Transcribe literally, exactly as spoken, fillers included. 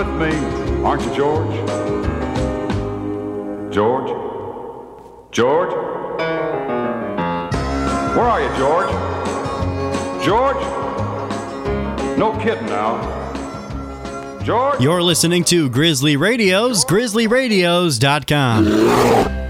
with me, aren't you, George? George? George? Where are you, George? George? No kidding now. George? You're listening to Grizzly Radios, grizzly radios dot com.